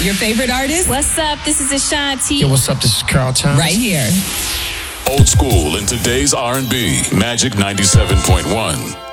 Your favorite artist? What's up? This is Ashanti. Yo, what's up? This is Carl Towns. Right here. Old school in today's R&B. Magic 97.1.